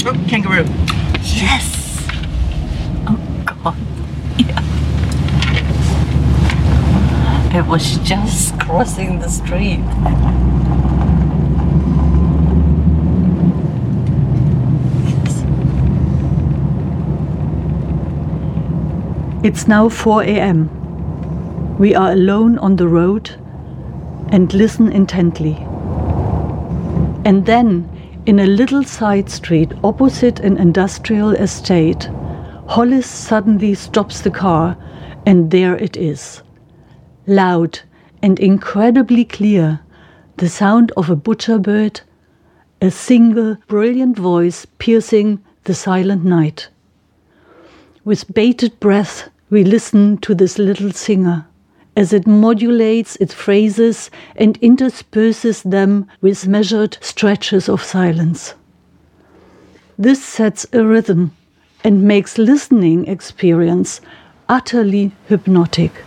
Kangaroo. Yes. Oh God. Yeah. It was just crossing the street. Yes. It's now 4 a.m. We are alone on the road and listen intently. And then, in a little side street opposite an industrial estate, Hollis suddenly stops the car, and there it is. Loud and incredibly clear, the sound of a butcher bird, a single brilliant voice piercing the silent night. With bated breath, we listen to this little singer, as it modulates its phrases and intersperses them with measured stretches of silence. This sets a rhythm and makes listening experience utterly hypnotic.